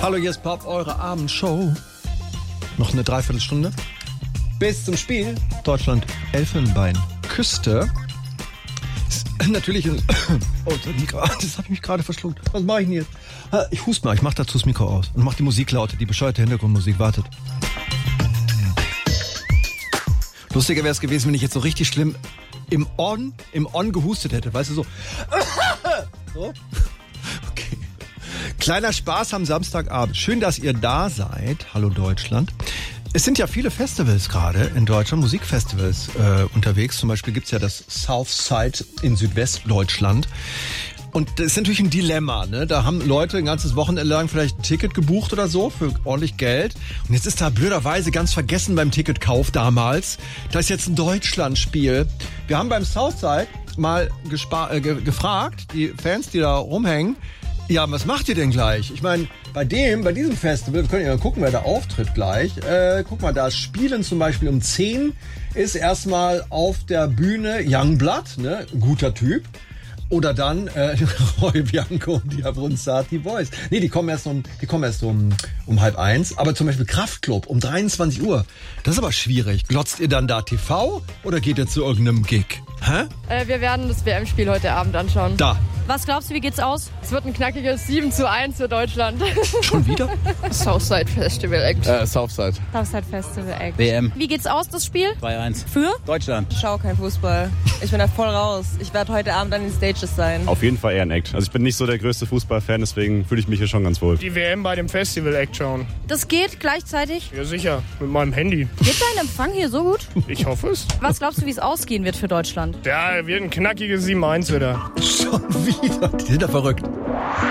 Hallo, hier ist Pop, eure Abendshow. Noch eine Dreiviertelstunde. Bis zum Spiel. Deutschland, Elfenbeinküste. Ist natürlich ein... Oh, das habe ich mich gerade verschluckt. Was mache ich denn jetzt? Ich huste mal, ich mache dazu das Mikro aus. Und mache die Musik laute, die bescheuerte Hintergrundmusik. Wartet. Lustiger wäre es gewesen, wenn ich jetzt so richtig schlimm im On gehustet hätte. Weißt du, so... So? Okay. Kleiner Spaß am Samstagabend. Schön, dass ihr da seid. Hallo Deutschland. Es sind ja viele Festivals gerade in Deutschland, Musikfestivals unterwegs. Zum Beispiel gibt's ja das Southside in Südwestdeutschland. Und das ist natürlich ein Dilemma, ne? Da haben Leute ein ganzes Wochenende lang vielleicht ein Ticket gebucht oder so für ordentlich Geld. Und jetzt ist da blöderweise ganz vergessen beim Ticketkauf damals. Da ist jetzt ein Deutschlandspiel. Wir haben beim Southside mal gefragt, die Fans, die da rumhängen, ja, was macht ihr denn gleich? Ich meine, bei diesem Festival, wir können ja mal gucken, wer da auftritt gleich. Guck mal, da spielen zum Beispiel um 10 ist erstmal auf der Bühne Youngblood, ne, guter Typ. Oder dann Roy Bianco und die Abronzati Boys. Nee, die kommen erst um 12:30. Aber zum Beispiel Kraftklub um 23 Uhr. Das ist aber schwierig. Glotzt ihr dann da TV oder geht ihr zu irgendeinem Gig? Hä? Wir werden das WM-Spiel heute Abend anschauen. Da. Was glaubst du, wie geht's aus? Es wird ein knackiges 7:1 für Deutschland. Schon wieder? Southside Festival Act. Southside. Southside Festival Act. WM. Wie geht's aus, das Spiel? 2-1. Für? Deutschland. Ich schaue kein Fußball. Ich bin da voll raus. Ich werde heute Abend an den Stages sein. Auf jeden Fall eher ein Act. Also ich bin nicht so der größte Fußballfan, deswegen fühle ich mich hier schon ganz wohl. Die WM bei dem Festival Act schauen. Das geht gleichzeitig? Ja sicher, mit meinem Handy. Geht dein Empfang hier so gut? Ich hoffe es. Was glaubst du, wie es ausgehen wird für Deutschland? Ja, wird ein knackiges 7:1 wieder. Schon wieder. Die sind ja verrückt.